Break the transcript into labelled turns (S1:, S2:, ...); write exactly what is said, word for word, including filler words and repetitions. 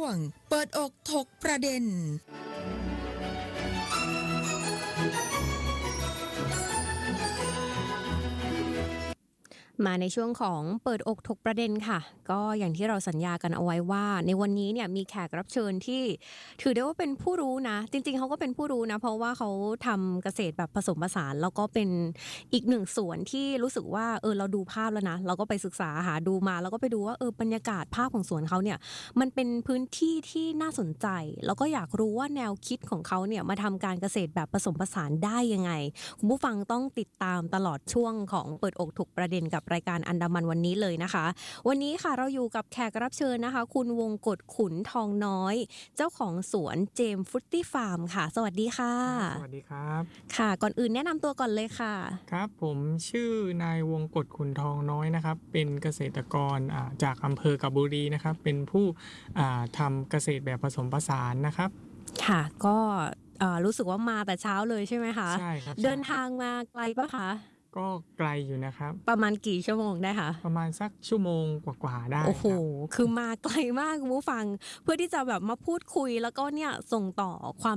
S1: งเปิดอกถกประเด็น
S2: มาในช่วงของเปิดอกถกประเด็นค่ะก็อย่างที่เราสัญญากันเอาไว้ว่าในวันนี้เนี่ยมีแขกรับเชิญที่ถือได้ว่าเป็นผู้รู้นะจริงๆเขาก็เป็นผู้รู้นะเพราะว่าเขาทำเกษตรแบบผสมผสานแล้วก็เป็นอีกหนึ่งสวนที่รู้สึกว่าเออเราดูภาพแล้วนะเราก็ไปศึกษาหาดูมาแล้วก็ไปดูว่าเออบรรยากาศภาพของสวนเขาเนี่ยมันเป็นพื้นที่ที่น่าสนใจแล้วก็อยากรู้ว่าแนวคิดของเขาเนี่ยมาทำการเกษตรแบบผสมผสานได้ยังไงคุณผู้ฟังต้องติดตามตลอดช่วงของเปิดอกถกประเด็นกับรายการอันดามันวันนี้เลยนะคะวันนี้ค่ะเราอยู่กับแขกรับเชิญนะคะคุณวงกฎขุนทองน้อยเจ้าของสวนเจมฟรุตตี้ฟาร์มค่ะสวัสดีค่ะ
S3: สวัสดีครับ
S2: ค่ะก่อนอื่นแนะนำตัวก่อนเลยค่ะ
S3: ครับผมชื่อนายวงกฎขุนทองน้อยนะครับเป็นเกษตรกรจากอำเภอกาญจนบุรีนะครับเป็นผู้ทำเกษตรแบบผสมผสานนะครับ
S2: ค่ะก็รู้สึกว่ามาแต่เช้าเลยใช่ไหมคะ
S3: ใช่ครับ
S2: เดินทางมาไกลปะคะ
S3: ก็ไกลอยู่นะครับ
S2: ประมาณกี่ชั่วโมงได้คะ
S3: ประมาณสักชั่วโมงกว่าๆได้
S2: โอ้โหคือมาไกลมากคุณผู้ฟังเพื่อที่จะแบบมาพูดคุยแล้วก็เนี่ยส่งต่อความ